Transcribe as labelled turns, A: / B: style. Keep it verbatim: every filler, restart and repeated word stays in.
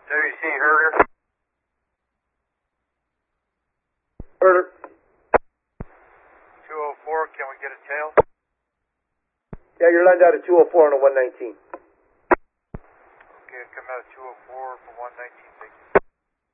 A: W C Herder.
B: Herder.
A: two oh four, can we get a tail?
B: Yeah, you're lined out at two oh four on a one nineteen.
A: Okay, come out at two oh four for one nineteen, thank you.